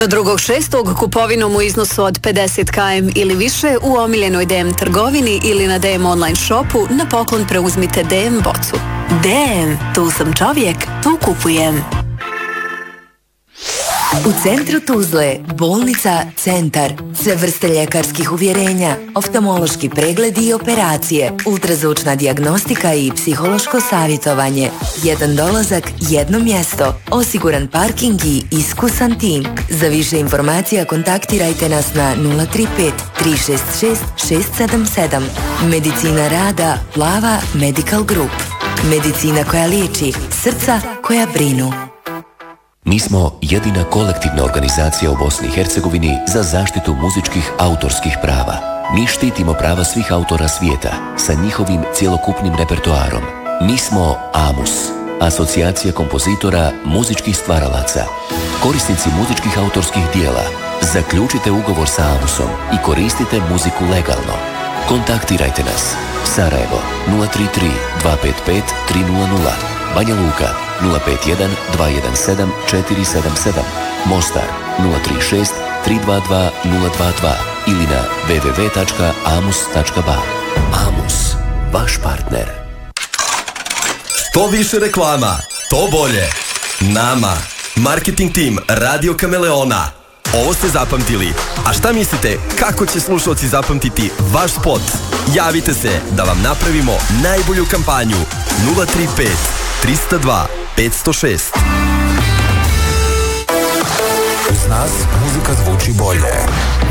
2.6. kupovinom u iznosu od 50 km ili više u omiljenoj DM trgovini ili na DM online shopu na poklon preuzmite DM bocu. DM, tu sam čovjek, tu kupujem. U centru Tuzle, bolnica Centar. Sve vrste ljekarskih uvjerenja, oftalmološki pregledi i operacije, ultrazvučna dijagnostika i psihološko savjetovanje. Jedan dolazak, jedno mjesto, osiguran parking i iskusan tim. Za više informacija kontaktirajte nas na 035 366 677. Medicina rada Plava Medical Group. Medicina koja liječi, srca koja brinu. Mi smo jedina kolektivna organizacija u Bosni i Hercegovini za zaštitu muzičkih autorskih prava. Mi štitimo prava svih autora svijeta sa njihovim cjelokupnim repertoarom. Mi smo AMUS, Asocijacija kompozitora muzičkih stvaralaca. Korisnici muzičkih autorskih dijela, zaključite ugovor sa AMUSom i koristite muziku legalno. Kontaktirajte nas. Sarajevo 033 255 300, Banja Luka 051 217 477, Mostar 036 322 022 ili na www.amus.ba. AMUS, vaš partner. To više reklama, to bolje. Nama, marketing tim Radio Kameleona. Ovo ste zapamtili. A šta mislite, kako će slušalci zapamtiti vaš spot? Javite se da vam napravimo najbolju kampanju. 035 302 506. Uz nas muzika zvuči bolje.